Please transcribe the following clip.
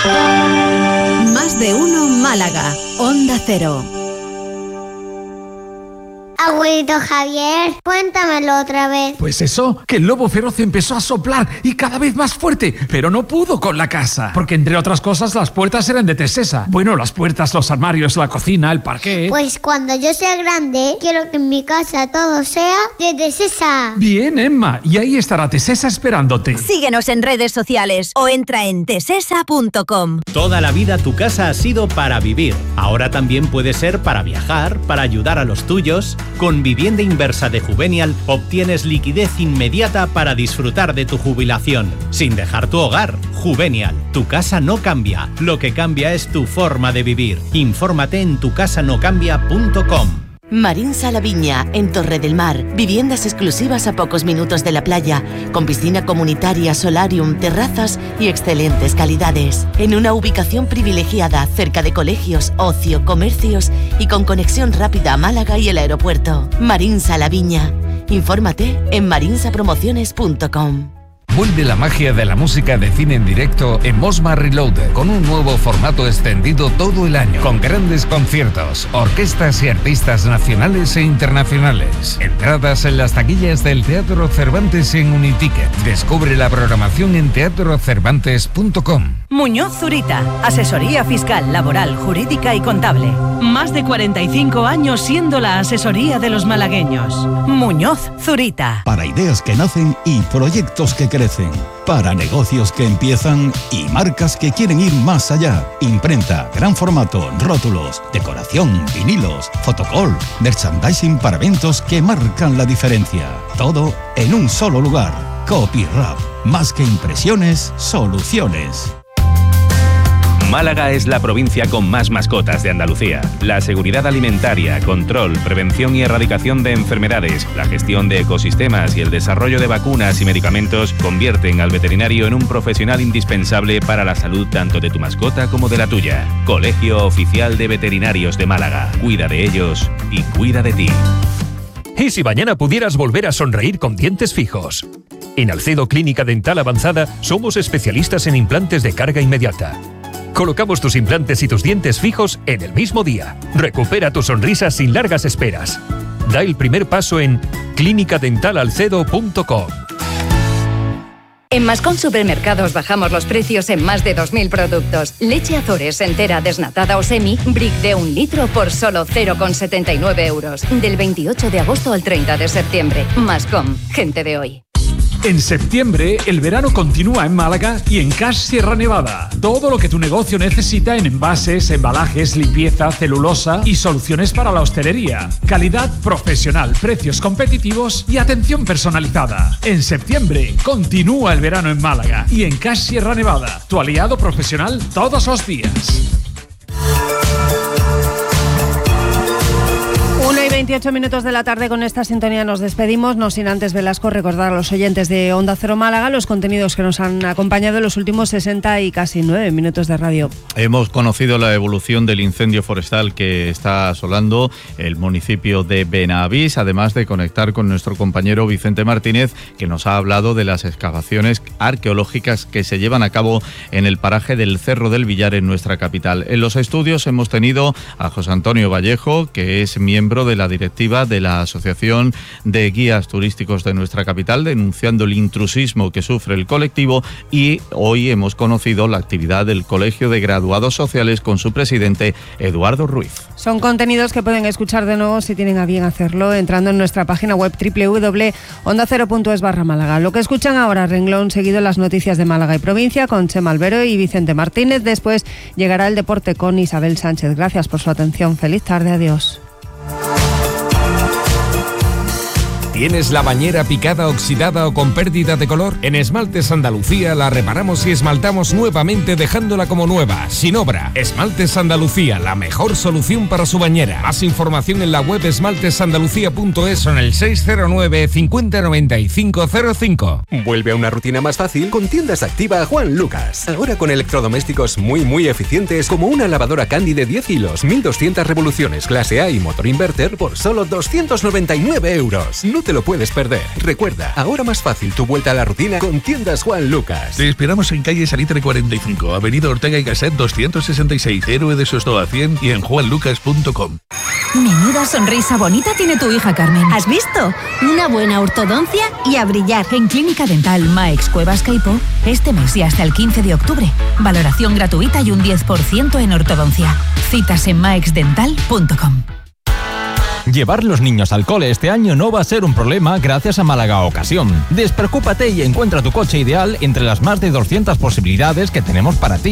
Más de uno Málaga, Onda Cero. Abuelito Javier, cuéntamelo otra vez. Pues eso, que el lobo feroz empezó a soplar y cada vez más fuerte, pero no pudo con la casa, porque entre otras cosas las puertas eran de Tesesa. Bueno, las puertas, los armarios, la cocina, el parqué. Pues cuando yo sea grande, quiero que en mi casa todo sea de Tesesa. Bien, Emma, y ahí estará Tesesa esperándote. Síguenos en redes sociales o entra en tesesa.com. Toda la vida tu casa ha sido para vivir. Ahora también puede ser para viajar, para ayudar a los tuyos. Con Vivienda Inversa de Juvenial obtienes liquidez inmediata para disfrutar de tu jubilación, sin dejar tu hogar. Juvenial, tu casa no cambia, lo que cambia es tu forma de vivir. Infórmate en tucasanocambia.com. Marín Sala Viña, en Torre del Mar. Viviendas exclusivas a pocos minutos de la playa, con piscina comunitaria, solarium, terrazas y excelentes calidades. En una ubicación privilegiada, cerca de colegios, ocio, comercios y con conexión rápida a Málaga y el aeropuerto. Marín Sala Viña. Infórmate en marinsapromociones.com. Vuelve la magia de la música de cine en directo en Mosma Reloaded, con un nuevo formato extendido todo el año, con grandes conciertos, orquestas y artistas nacionales e internacionales. Entradas en las taquillas del Teatro Cervantes en Uniticket. Descubre la programación en teatrocervantes.com. Muñoz Zurita, asesoría fiscal, laboral, jurídica y contable. Más de 45 años siendo la asesoría de los malagueños. Muñoz Zurita. Para ideas que nacen y proyectos que crecen. Para negocios que empiezan y marcas que quieren ir más allá. Imprenta, gran formato, rótulos, decoración, vinilos, fotocall, merchandising para eventos que marcan la diferencia. Todo en un solo lugar. Copyrap. Más que impresiones, soluciones. Málaga es la provincia con más mascotas de Andalucía. La seguridad alimentaria, control, prevención y erradicación de enfermedades, la gestión de ecosistemas y el desarrollo de vacunas y medicamentos convierten al veterinario en un profesional indispensable para la salud tanto de tu mascota como de la tuya. Colegio Oficial de Veterinarios de Málaga. Cuida de ellos y cuida de ti. ¿Y si mañana pudieras volver a sonreír con dientes fijos? En Alcedo Clínica Dental Avanzada somos especialistas en implantes de carga inmediata. Colocamos tus implantes y tus dientes fijos en el mismo día. Recupera tu sonrisa sin largas esperas. Da el primer paso en clinicadentalalcedo.com. En Mascón Supermercados bajamos los precios en más de 2.000 productos. Leche Azores entera, desnatada o semi, Brick de 1 litro por solo 0,79 euros. Del 28 de agosto al 30 de septiembre. Mascón, gente de hoy. En septiembre, el verano continúa en Málaga y en Cash Sierra Nevada. Todo lo que tu negocio necesita en envases, embalajes, limpieza, celulosa y soluciones para la hostelería. Calidad profesional, precios competitivos y atención personalizada. En septiembre, continúa el verano en Málaga y en Cash Sierra Nevada. Tu aliado profesional todos los días. 1:28 minutos de la tarde. Con esta sintonía nos despedimos, no sin antes, Velasco, recordar a los oyentes de Onda Cero Málaga los contenidos que nos han acompañado en los últimos 60 y casi 9 minutos de radio. Hemos conocido la evolución del incendio forestal que está asolando el municipio de Benavís, además de conectar con nuestro compañero Vicente Martínez, que nos ha hablado de las excavaciones arqueológicas que se llevan a cabo en el paraje del Cerro del Villar en nuestra capital. En los estudios hemos tenido a José Antonio Vallejo, que es miembro de la directiva de la Asociación de Guías Turísticos de nuestra capital, denunciando el intrusismo que sufre el colectivo, y hoy hemos conocido la actividad del Colegio de Graduados Sociales con su presidente Eduardo Ruiz. Son contenidos que pueden escuchar de nuevo si tienen a bien hacerlo entrando en nuestra página web www.ondacero.es/Málaga. Lo que escuchan ahora, renglón seguido, las noticias de Málaga y provincia con Chema Albero y Vicente Martínez. Después llegará el deporte con Isabel Sánchez. Gracias por su atención. Feliz tarde. Adiós. ¿Tienes la bañera picada, oxidada o con pérdida de color? En Esmaltes Andalucía la reparamos y esmaltamos nuevamente dejándola como nueva, sin obra. Esmaltes Andalucía, la mejor solución para su bañera. Más información en la web esmaltesandalucía.es o en el 609 50 95 05. Vuelve a una rutina más fácil con Tiendas Activa Juan Lucas. Ahora con electrodomésticos muy eficientes como una lavadora Candy de 10 hilos, 1200 revoluciones clase A y motor inverter por solo 299 euros. No te lo puedes perder. Recuerda, ahora más fácil tu vuelta a la rutina con Tiendas Juan Lucas. Te esperamos en calle Salitre 45, avenida Ortega y Gasset 266, Héroe de Sostoa 100 y en juanlucas.com. Menuda sonrisa bonita tiene tu hija Carmen. ¿Has visto? Una buena ortodoncia y a brillar. En Clínica Dental Maex Cuevas Caipo, este mes y hasta el 15 de octubre, valoración gratuita y un 10% en ortodoncia. Citas en maexdental.com. Llevar los niños al cole este año no va a ser un problema gracias a Málaga Ocasión. Despreocúpate y encuentra tu coche ideal entre las más de 200 posibilidades que tenemos para ti.